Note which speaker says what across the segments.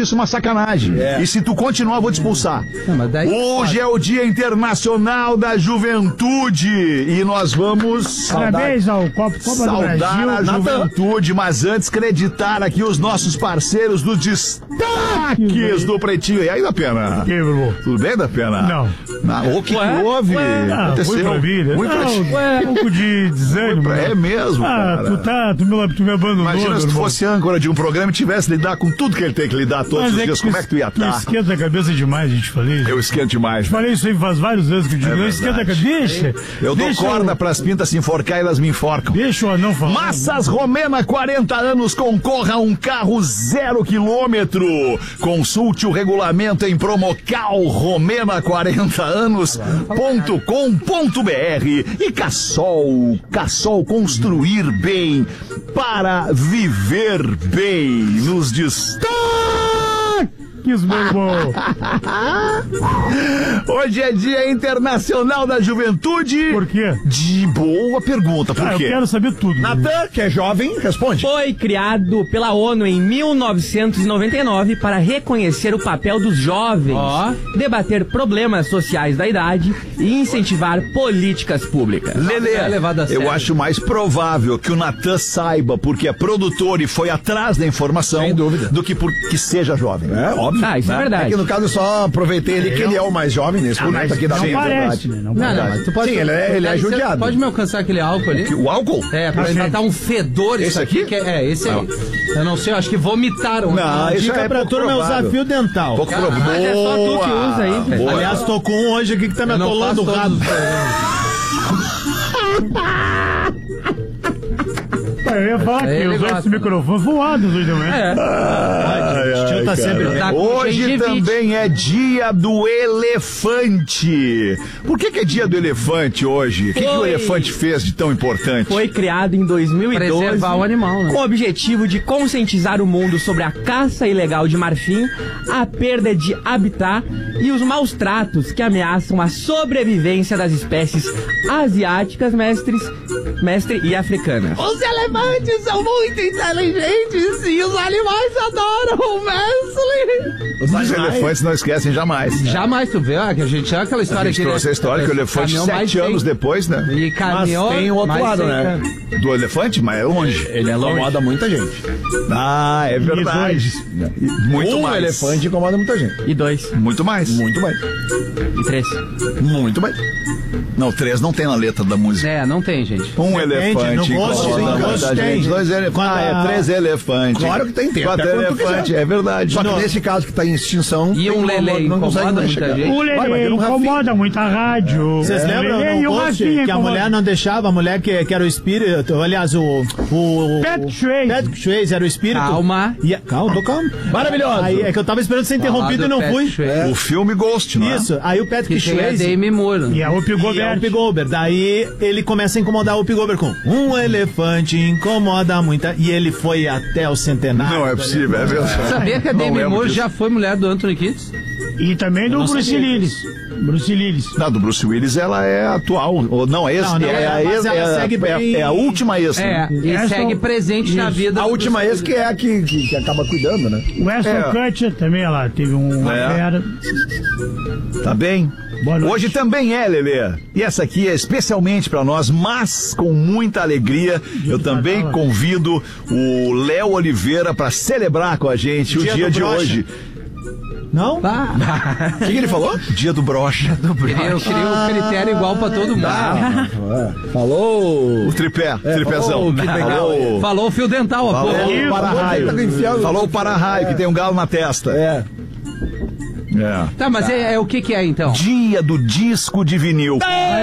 Speaker 1: acho isso uma sacanagem. E se tu continuar, eu vou te expulsar. Hoje é o Dia Internacional da Juventude e nós vamos
Speaker 2: Parabéns ao Copa do
Speaker 1: saudar
Speaker 2: Brasil.
Speaker 1: a juventude, mas antes acreditar aqui os nossos parceiros dos destaques do Pretinho. E aí, da Pena?
Speaker 2: Que, meu?
Speaker 1: Tudo bem, da Pena?
Speaker 2: Não.
Speaker 1: O que houve?
Speaker 2: Foi pra mim, né? Um pouco de desânimo.
Speaker 1: É mesmo, cara.
Speaker 2: Tu me abandonou.
Speaker 1: Imagina se tu fosse âncora de um programa e tivesse que lidar com tudo que ele tem que lidar todos os dias. Como é que tu ia estar?
Speaker 2: Tu esquenta a cabeça demais, gente. Falei.
Speaker 1: Eu esquento demais.
Speaker 2: Falei isso aí faz vários anos que eu digo. Não esquenta a cabeça. Deixa.
Speaker 1: Eu dou corda pras pintas se enforcar e elas me enforcam.
Speaker 2: Deixa o anão falar.
Speaker 1: Massas Romena, 40 anos, concorra a um carro 0 quilômetro. Consulte o regulamento em promocalromena40anos.com.br e Cassol construir bem para viver bem. Nos destaques, meu irmão. Hoje é Dia Internacional da Juventude.
Speaker 2: Por quê?
Speaker 1: De boa pergunta, por quê?
Speaker 2: Eu quero saber tudo.
Speaker 1: Natan, que é jovem, responde.
Speaker 3: Foi criado pela ONU em 1999 para reconhecer o papel dos jovens, debater problemas sociais da idade e incentivar políticas públicas.
Speaker 1: Lelê, eu acho mais provável que o Natan saiba porque é produtor e foi atrás da informação, sem dúvida, do que porque seja jovem. É óbvio.
Speaker 3: Isso é verdade.
Speaker 4: É que no caso eu só aproveitei ele que ele é o mais jovem nesse momento aqui da
Speaker 2: Não parece, né? Não parece.
Speaker 5: Mas tu pode,
Speaker 4: sim, ele é judiado.
Speaker 5: Pode me alcançar aquele álcool ali?
Speaker 1: O álcool?
Speaker 5: Pra ainda tá um fedor
Speaker 1: esse
Speaker 5: isso aqui.
Speaker 1: aqui?
Speaker 5: Esse aí. Eu não sei, eu acho que vomitaram.
Speaker 4: Não, isso
Speaker 6: Dica
Speaker 4: é
Speaker 6: pra
Speaker 4: pouco
Speaker 6: turma é usar
Speaker 4: provável.
Speaker 6: fio dental.
Speaker 1: Pouco
Speaker 3: Mas é só tu que usa aí, velho.
Speaker 6: Aliás, tô com um hoje aqui que tá me atolando o rabo.
Speaker 2: Eu ia falar que usou esse microfone voado hoje de manhã.
Speaker 6: O tio tá sempre bem.
Speaker 1: Hoje também é dia do elefante. Por que é dia do elefante hoje? O que o elefante fez de tão importante?
Speaker 3: Foi criado em 2012
Speaker 5: Preservar o animal, né?
Speaker 3: com o objetivo de conscientizar o mundo sobre a caça ilegal de marfim, a perda de habitat e os maus tratos que ameaçam a sobrevivência das espécies asiáticas, mestre, e africanas. Os elefantes são muito inteligentes e os animais adoram o mestre.
Speaker 1: Os elefantes não esquecem jamais.
Speaker 5: Jamais tu vê, que a gente é aquela história
Speaker 1: A gente trouxe a história que o elefante, 7 anos depois, né?
Speaker 5: E caminhou.
Speaker 4: Mas tem o outro lado, né?
Speaker 1: Do elefante, mas é longe.
Speaker 4: Ele incomoda muita gente.
Speaker 1: Ah, é verdade. Muito mais.
Speaker 4: Elefante incomoda muita gente.
Speaker 3: E 2.
Speaker 1: Muito mais.
Speaker 4: Muito bem.
Speaker 3: E 3.
Speaker 1: Muito bem. Não, 3 não tem na letra da música.
Speaker 5: Não tem, gente.
Speaker 1: Um elefante
Speaker 6: no gosto,
Speaker 1: incomoda
Speaker 6: no
Speaker 1: muita
Speaker 6: gosto
Speaker 1: gente.
Speaker 6: tem.
Speaker 1: 2 elefantes. 3 elefantes.
Speaker 4: Claro que tem
Speaker 1: 4
Speaker 4: até quando tu
Speaker 1: elefantes.
Speaker 4: quiser.
Speaker 1: É verdade.
Speaker 4: Só que nesse caso que tá em extinção.
Speaker 5: E um lelê incomoda muita gente.
Speaker 2: O Lelê incomoda muito a rádio.
Speaker 6: Vocês lembram
Speaker 2: Lelê e o
Speaker 6: no post
Speaker 2: Rafinha
Speaker 6: que a mulher não deixava, a mulher que era o espírito, aliás, o
Speaker 2: Patrick Swayze.
Speaker 6: Patrick Swayze era o espírito.
Speaker 5: Calma.
Speaker 6: Calma, tô calmo.
Speaker 4: Maravilhoso.
Speaker 6: Aí é que eu tava esperando ser interrompido e não fui.
Speaker 1: O filme Ghost, não é?
Speaker 6: Isso, aí o Patrick
Speaker 5: Que tem a
Speaker 6: Swayze
Speaker 5: Demi Moore.
Speaker 2: E a Whoopi
Speaker 6: e é o
Speaker 2: Goldberg.
Speaker 6: Whoopi Goldberg. Daí ele começa a incomodar o Whoopi Goldberg com um elefante incomoda muita. E ele foi até o centenário.
Speaker 1: Não é possível, é verdade.
Speaker 5: Sabia que a Demi
Speaker 1: lembro
Speaker 5: Moore
Speaker 1: disso.
Speaker 5: já foi mulher do Anthony Kiedis?
Speaker 2: E também do Bruce Willis. Bruce Willis.
Speaker 1: Não, do Bruce Willis ela é atual. Ou não, é
Speaker 6: Não,
Speaker 1: é a
Speaker 6: mas ela segue bem.
Speaker 1: é a última ex. né?
Speaker 5: E
Speaker 2: Essa-
Speaker 5: segue presente na vida.
Speaker 4: A última ex que é a que acaba cuidando, né?
Speaker 2: O Aston Kutcher também, ela teve uma fera.
Speaker 1: Tá bem?
Speaker 2: Boa noite.
Speaker 1: Hoje também é, Lelê. E essa aqui é especialmente pra nós, mas com muita alegria. Eu também convido o Léo Oliveira pra celebrar com a gente o dia
Speaker 6: do
Speaker 1: de
Speaker 6: brocha.
Speaker 1: hoje.
Speaker 6: Não?
Speaker 1: O que ele falou? Dia do brocha.
Speaker 5: Eu queria um critério igual pra todo mundo.
Speaker 4: Falou.
Speaker 1: O tripé, tripézão.
Speaker 4: Oh, que legal.
Speaker 5: Falou o fio dental, a
Speaker 1: Falou
Speaker 5: porra.
Speaker 1: o para-raio. Falou o para-raio, que tem um galo na testa.
Speaker 4: É.
Speaker 5: Tá, mas é o que é então?
Speaker 1: Dia do disco de vinil.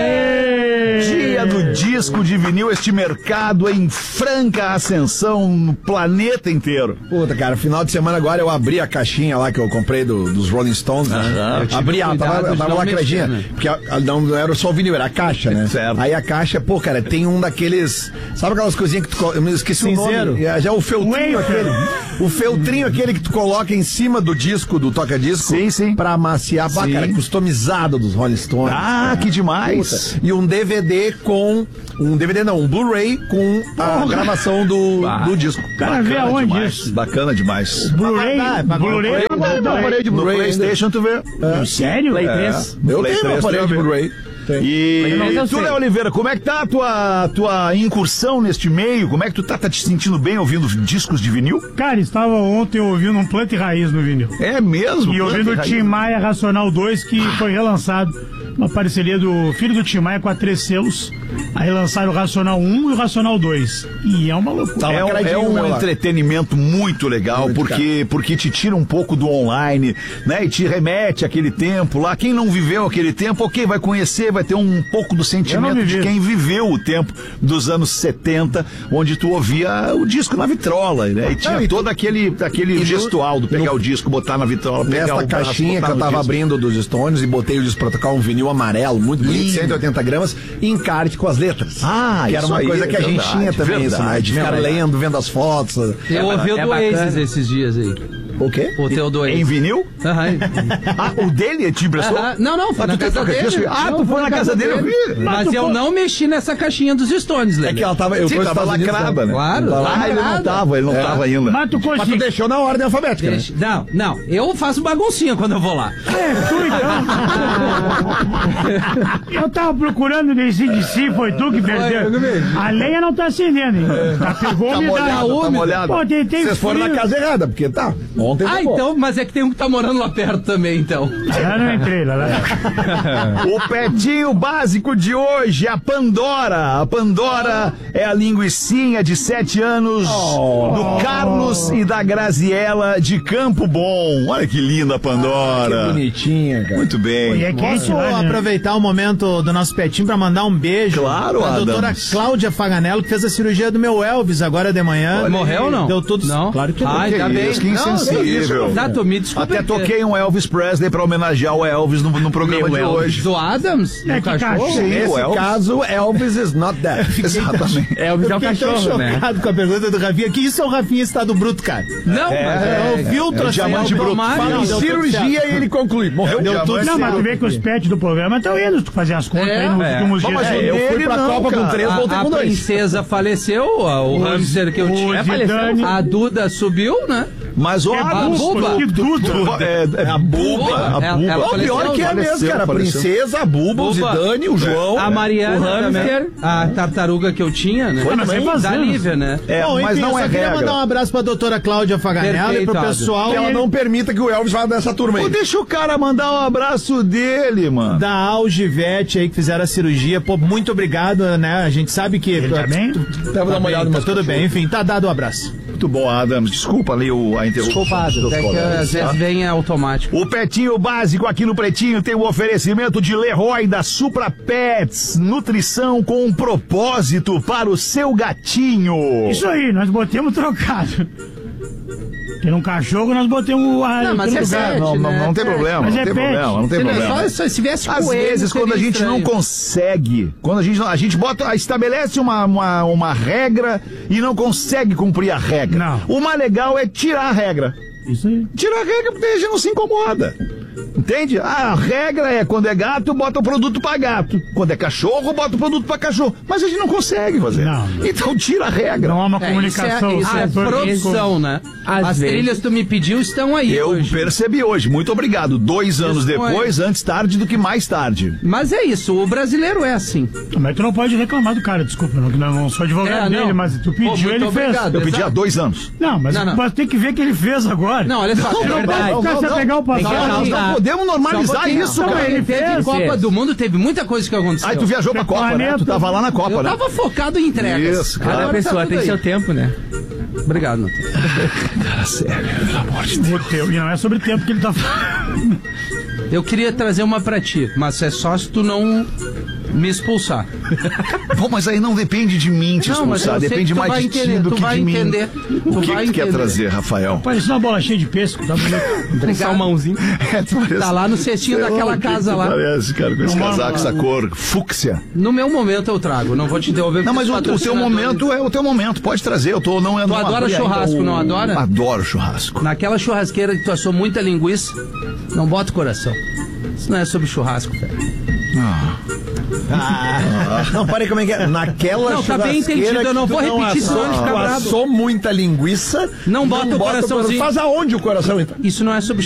Speaker 1: Dia do disco de vinil, este mercado em franca ascensão no planeta inteiro.
Speaker 4: Puta, cara, final de semana agora eu abri a caixinha lá que eu comprei dos Rolling Stones, né? Abri,
Speaker 5: cuidado de
Speaker 4: tava
Speaker 5: não
Speaker 4: lacradinha,
Speaker 5: mexer, né?
Speaker 4: porque não era só o vinil, era a caixa, né?
Speaker 1: Certo.
Speaker 4: Aí a caixa, pô, cara, tem um daqueles, sabe aquelas coisinhas que eu me esqueci
Speaker 6: Cinzeiro.
Speaker 4: o nome? Já o feltrinho
Speaker 2: Wafer.
Speaker 4: aquele. O feltrinho aquele que tu coloca em cima do disco, do toca-disco.
Speaker 1: Sim, sim.
Speaker 4: Pra amaciar, pá, cara, customizado dos Rolling Stones.
Speaker 1: Ah, que demais.
Speaker 4: Puta. E um DVD com um DVD, não, um Blu-ray com a gravação do disco.
Speaker 2: Cara, vê aonde isso?
Speaker 1: Bacana demais.
Speaker 2: Blu-ray?
Speaker 4: Não, aparelho de
Speaker 1: No
Speaker 4: Blu-ray.
Speaker 1: PlayStation tu vê.
Speaker 2: Sério?
Speaker 3: Play 3.
Speaker 4: Eu
Speaker 1: Play
Speaker 4: tenho meu
Speaker 1: 3
Speaker 4: aparelho de
Speaker 1: também.
Speaker 4: Blu-ray.
Speaker 1: E
Speaker 3: Mas eu
Speaker 1: tu,
Speaker 3: sei.
Speaker 1: Léo Oliveira, como é que tá a tua incursão neste meio? Como é que tu tá te sentindo bem ouvindo discos de vinil?
Speaker 2: Cara, estava ontem ouvindo um Planta e Raiz no vinil.
Speaker 1: É mesmo?
Speaker 2: E ouvindo o Tim Maia Racional 2, que foi relançado. Uma parceria do filho do Tim Maia com a 3 Selos. Aí lançaram o Racional 1 e o Racional 2. E é uma loucura.
Speaker 1: É um entretenimento muito legal, porque te tira um pouco do online, né? E te remete àquele tempo lá. Quem não viveu aquele tempo, ok, vai conhecer, vai ter um pouco do sentimento de quem viveu o tempo dos anos 70, onde tu ouvia o disco na vitrola, né? E tinha todo aquele gestual do pegar o disco, botar na vitrola, pegar
Speaker 4: Nesta
Speaker 1: o braço,
Speaker 4: caixinha
Speaker 1: botar
Speaker 4: que eu
Speaker 1: no
Speaker 4: tava
Speaker 1: disco.
Speaker 4: abrindo dos Stones e botei o disco pra tocar um vinil amarelo, muito bonito, 180 gramas, e encarte com as letras.
Speaker 1: Ah,
Speaker 4: que era
Speaker 1: isso
Speaker 4: uma
Speaker 1: aí,
Speaker 4: coisa que a gente
Speaker 1: verdade,
Speaker 4: tinha também, isso, né? De ficar
Speaker 1: verdade.
Speaker 4: lendo, vendo as fotos.
Speaker 5: Eu ouvi o do
Speaker 3: bacana.
Speaker 5: Oasis esses dias aí.
Speaker 4: O quê?
Speaker 5: O teu do
Speaker 1: Em
Speaker 5: Oasis.
Speaker 1: vinil?
Speaker 5: Aham.
Speaker 1: Ah, o dele te impressou?
Speaker 5: Não, foi na
Speaker 1: tu
Speaker 5: casa
Speaker 1: troca
Speaker 5: dele.
Speaker 1: disco? Ah,
Speaker 5: Não,
Speaker 1: tu foi na casa dele, eu vi.
Speaker 5: Mas eu não mexi nessa caixinha dos Stones,
Speaker 4: É
Speaker 5: Lelê.
Speaker 4: que ela tava. Eu
Speaker 1: Sim,
Speaker 4: fui
Speaker 1: tava
Speaker 4: aos Estados Unidos,
Speaker 1: lacrada, né?
Speaker 5: Claro,
Speaker 1: Ah, ele não tava ainda.
Speaker 2: Mas tu
Speaker 4: Mas tu
Speaker 2: conseguiu.
Speaker 4: deixou na ordem alfabética, né?
Speaker 5: Não, eu faço baguncinha quando eu vou lá.
Speaker 2: Tu então. Eu tava procurando nesse DC, foi tu que perdeu. A lenha não tá acendendo, hein? Tá pegou
Speaker 4: Tá
Speaker 2: umidade.
Speaker 4: molhado, tá molhado.
Speaker 2: Pô, tem
Speaker 4: Vocês foram
Speaker 2: frio.
Speaker 4: na casa errada, porque tá. Ontem
Speaker 5: Ah,
Speaker 4: acabou.
Speaker 5: então, mas é que tem um que tá morando lá perto também, então.
Speaker 2: Lá não entrei, lá.
Speaker 1: O petinho básico de hoje, a Pandora. A Pandora é a linguicinha de 7 anos do Carlos e da Graziela de Campo Bom. Olha que linda a Pandora.
Speaker 4: Que bonitinha, cara.
Speaker 1: Muito bem.
Speaker 2: E é quente
Speaker 6: Posso
Speaker 2: lá, né?
Speaker 6: aproveitar o momento do nosso petinho pra mandar um beijo
Speaker 1: Claro,
Speaker 6: pra doutora
Speaker 1: Adams.
Speaker 6: Cláudia Faganello, que fez a cirurgia do meu Elvis agora de manhã.
Speaker 5: Morreu ou não?
Speaker 6: Deu tudo
Speaker 5: Não.
Speaker 6: Claro que não.
Speaker 5: Ai, tá bem.
Speaker 1: isso, que
Speaker 5: Não,
Speaker 1: insensível.
Speaker 5: Tá, tu me desculpa.
Speaker 1: Até toquei um Elvis Presley pra homenagear o Elvis no programa de hoje.
Speaker 5: Do Adams?
Speaker 2: É
Speaker 5: Do
Speaker 2: que
Speaker 5: cachorro?
Speaker 2: cachorro.
Speaker 1: Sim, o
Speaker 4: Nesse
Speaker 1: Elvis.
Speaker 4: caso, Elvis is not dead.
Speaker 1: Exatamente.
Speaker 3: Elvis é o
Speaker 6: Fiquei tão
Speaker 3: cachorro, né?
Speaker 6: chocado com a pergunta do Rafinha, que isso é o Rafinha estado bruto, cara.
Speaker 5: Não, mas
Speaker 6: o filtro
Speaker 1: é o diamante bruto.
Speaker 5: automático.
Speaker 6: Fala, deu tudo
Speaker 4: Cirurgia
Speaker 6: certo.
Speaker 4: e ele conclui. Morreu.
Speaker 6: Deu tudo
Speaker 2: Não, mas tu vê que os pets do programa estão indo, tu fazer as contas aí nos últimos dias.
Speaker 4: Mas eu fui pra Copa com 3, voltei
Speaker 5: A
Speaker 4: com 2.
Speaker 5: princesa faleceu, o hamster que eu tinha
Speaker 2: Zidane.
Speaker 5: A Duda subiu, né?
Speaker 1: Mas o
Speaker 2: É
Speaker 1: Adams.
Speaker 5: Buba.
Speaker 2: que tudo.
Speaker 1: É a Buba.
Speaker 5: Ela
Speaker 4: O pior
Speaker 5: faleceu,
Speaker 4: que é
Speaker 5: faleceu,
Speaker 4: mesmo, cara. A princesa, a Buba, o
Speaker 5: Buba.
Speaker 4: Zidane, o João.
Speaker 5: A Mariana,
Speaker 3: O hamster.
Speaker 5: também, a tartaruga que eu tinha, né?
Speaker 2: mas é
Speaker 5: da
Speaker 2: vazando.
Speaker 5: Lívia, né?
Speaker 1: É,
Speaker 6: Bom,
Speaker 1: mas
Speaker 6: enfim,
Speaker 1: não
Speaker 6: eu
Speaker 1: é
Speaker 6: só queria
Speaker 1: regra.
Speaker 6: mandar um abraço pra doutora Cláudia Faganello e
Speaker 5: Perfeito,
Speaker 6: pro
Speaker 5: Adams.
Speaker 6: pessoal
Speaker 4: Que ela não permita que o Elvis vá dessa turma
Speaker 1: Pô,
Speaker 4: aí.
Speaker 1: deixa o cara mandar um abraço dele, mano.
Speaker 6: da Algivete aí que fizeram a cirurgia. Pô, muito obrigado, né? A gente sabe que...
Speaker 2: Ele tá bem?
Speaker 4: Deve dar uma olhada no
Speaker 6: tá
Speaker 4: meu
Speaker 6: tudo bem, enfim, tá dado o abraço.
Speaker 1: Muito bom, Adams. Desculpa ali a interrupção.
Speaker 5: Desculpado,
Speaker 1: dos
Speaker 5: é que
Speaker 1: colegas,
Speaker 5: às
Speaker 1: tá?
Speaker 5: vezes vem automático.
Speaker 1: O Petinho Básico aqui no Pretinho tem o oferecimento de Leroy da Supra Pets. Nutrição com um propósito para o seu gatinho.
Speaker 2: Isso aí, nós botemos trocado. Tem um cachorro, nós botemos
Speaker 5: Não, mas é sério.
Speaker 1: Não tem problema,
Speaker 2: Mas
Speaker 1: não
Speaker 2: é
Speaker 1: tem
Speaker 2: pet.
Speaker 1: problema, não tem problema.
Speaker 5: Só se viesse
Speaker 1: Às
Speaker 5: coelho,
Speaker 1: vezes, quando a
Speaker 5: seria
Speaker 1: gente não
Speaker 5: estranho.
Speaker 1: consegue, quando a gente bota, estabelece uma regra e não consegue cumprir a regra.
Speaker 2: Não.
Speaker 1: O mais legal é tirar a regra.
Speaker 2: Isso aí.
Speaker 1: Tira a regra porque a gente não se incomoda. Entende? A regra é quando é gato, bota o produto pra gato. Quando é cachorro, bota o produto pra cachorro. Mas a gente não consegue fazer.
Speaker 2: Não.
Speaker 1: Então tira a regra.
Speaker 2: Não há uma
Speaker 5: Isso
Speaker 2: comunicação.
Speaker 5: é
Speaker 2: setor
Speaker 5: produção, né?
Speaker 3: Às
Speaker 5: As
Speaker 3: vezes.
Speaker 5: trilhas que tu me pediu estão aí
Speaker 1: Eu
Speaker 5: hoje.
Speaker 1: percebi hoje. Muito obrigado. 2 anos
Speaker 5: Isso foi.
Speaker 1: depois, antes tarde do que mais tarde.
Speaker 5: Mas é isso, o brasileiro é assim.
Speaker 2: Mas tu não pode reclamar do cara, desculpa, não sou advogado dele, mas tu pediu,
Speaker 5: Pô, muito
Speaker 2: ele
Speaker 5: obrigado.
Speaker 2: fez.
Speaker 1: Eu pedi há
Speaker 5: Exato.
Speaker 1: 2 anos.
Speaker 2: Não, mas
Speaker 5: Não.
Speaker 2: mas tem que ver que ele fez agora.
Speaker 5: Não, olha só.
Speaker 2: Você não
Speaker 3: verdade.
Speaker 2: pode ficar sem pegar o
Speaker 3: Tem que
Speaker 2: passado.
Speaker 1: Nós não podemos normalizar isso,
Speaker 2: Não,
Speaker 1: cara.
Speaker 2: ele
Speaker 5: Teve
Speaker 2: fez.
Speaker 5: Copa do Mundo, teve muita coisa que aconteceu.
Speaker 1: Aí tu viajou pra Copa, né? Tu tava lá na Copa,
Speaker 5: Eu
Speaker 1: né?
Speaker 5: tava focado em entregas.
Speaker 1: Isso, cara.
Speaker 3: Cada
Speaker 5: Agora
Speaker 3: pessoa
Speaker 5: tá tudo
Speaker 3: tem
Speaker 5: aí.
Speaker 3: seu tempo, né?
Speaker 5: Obrigado, Natan.
Speaker 1: Cara, sério, pelo amor de Deus.
Speaker 2: O teu, e não é sobre tempo que ele tá falando.
Speaker 5: Eu queria trazer uma pra ti, mas é só se tu não me expulsar.
Speaker 1: Bom, mas aí não depende de mim te
Speaker 5: Não, mas
Speaker 1: expulsar,
Speaker 5: eu sei
Speaker 1: depende
Speaker 5: que tu
Speaker 1: mais
Speaker 5: vai
Speaker 1: de ti
Speaker 5: entender,
Speaker 1: do
Speaker 5: tu
Speaker 1: que
Speaker 5: vai
Speaker 1: de mim.
Speaker 5: entender, tu
Speaker 1: O que
Speaker 5: vai
Speaker 1: tu quer
Speaker 5: entender.
Speaker 1: trazer, Rafael?
Speaker 2: Parece uma bola cheia de pesco, tá bonito.
Speaker 5: Obrigado.
Speaker 3: Salmãozinho.
Speaker 5: Tá lá no cestinho daquela casa lá.
Speaker 1: Parece, cara, com esse
Speaker 2: Não,
Speaker 1: casaco,
Speaker 2: não.
Speaker 1: essa cor fúcsia.
Speaker 5: No meu momento eu trago, não vou te devolver.
Speaker 1: Não, mas
Speaker 5: porque
Speaker 1: o
Speaker 5: os
Speaker 1: teu
Speaker 5: patrocinadores-
Speaker 1: momento é o teu momento, pode trazer. Eu tô não
Speaker 5: Tu adora churrasco, não adora?
Speaker 1: Adoro churrasco.
Speaker 5: Naquela churrasqueira que tu assou muita linguiça, não bota o coração. Isso não é sobre churrasco, velho.
Speaker 4: Não, parei, como é que é? Naquela
Speaker 5: Não, tá bem entendido, eu não vou repetir, senão ele fica bravo.
Speaker 4: Assou muita linguiça.
Speaker 5: Não bota o coraçãozinho.
Speaker 4: Faz aonde o coração, então?
Speaker 5: Isso não é